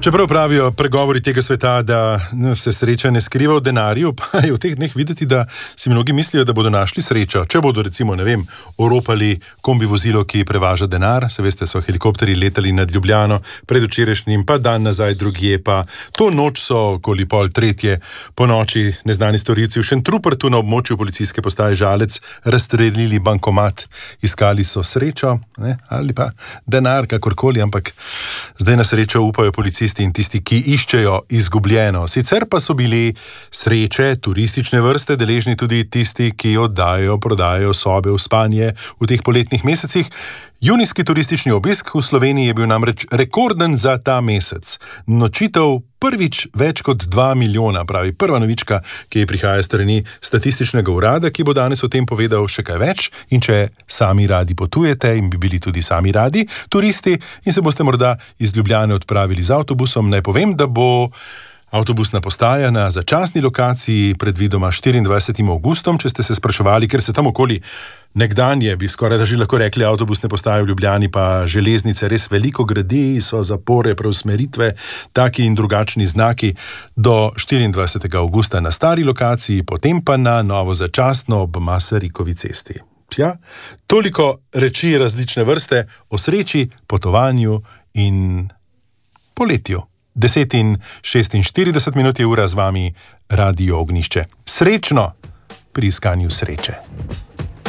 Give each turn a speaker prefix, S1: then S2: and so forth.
S1: Čeprav pravijo pregovori tega sveta, da se sreča ne skriva v denarju, pa je v teh dneh videti, da si mnogi mislijo, da bodo našli srečo. Če bodo recimo, oropali kombi vozilo, ki prevaža denar, se veste, so helikopteri letali nad Ljubljano predvčerajšnjim, pa dan nazaj drugje, pa to noč so okoli 2:30 po noči neznani storilci v Šentrupertu na območju policijske postaje Žalec razstrelili bankomat. Iskali so srečo, ali pa denar, kakorkoli, ampak zdaj na srečo upajo policisti in tisti, ki iščejo izgubljeno. Sicer pa so bili sreče turistične vrste deležni tudi tisti, ki oddajajo, prodajajo sobe v spanje v teh poletnih mesecih. Junijski turistični obisk v Sloveniji je bil namreč rekorden za ta mesec. Nočitev prvič več kot 2 milijona, pravi prva novička, ki prihaja strani statističnega urada, ki bo danes o tem povedal še kaj več. In če sami radi potujete in bi bili tudi sami radi turisti in se boste morda iz Ljubljane odpravili z avtobusom, naj povem, da bo avtobusna postaja na začasni lokaciji predvidoma 24. avgustom, če ste se spraševali, ker se tam okoli nekdanje, bi skoraj da že lahko rekli, avtobusne postaje v Ljubljani pa železnice res veliko gradi, so zapore, preusmeritve, taki in drugačni znaki do 24. avgusta na stari lokaciji, potem pa na novo začasno ob Masarikovi cesti. Ja, toliko reči različne vrste o sreči, potovanju in poletju. 10:46 je ura, z vami Radio Ognjišče. Srečno pri iskanju sreče.